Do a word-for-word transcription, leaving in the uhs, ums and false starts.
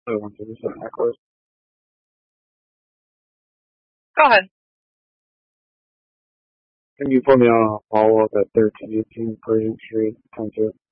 I want to do some echoes. Go ahead. Can you put me on a follow-up at thirteen eighteen Pershing Street, Kansas?